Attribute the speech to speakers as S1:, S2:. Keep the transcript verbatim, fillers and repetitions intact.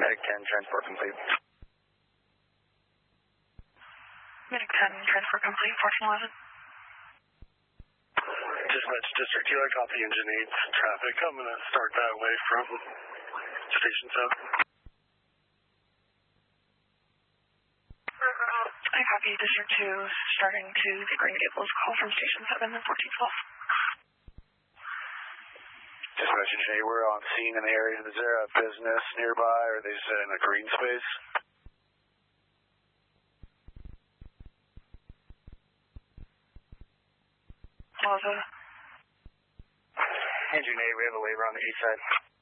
S1: Medic ten, transport complete.
S2: Medic ten, transport complete, fourteen eleven.
S3: Dispatch District two, I copy engine eight traffic. I'm going to start that way from Station seven.
S2: I copy District two, starting to the Green Gables call from Station seven and fourteen twelve.
S1: Dispatch engine eight, we're on scene in the area. Is there a business nearby, or are they just in a green space?
S2: Plaza.
S1: Engine eight, we have a waiver on the east side.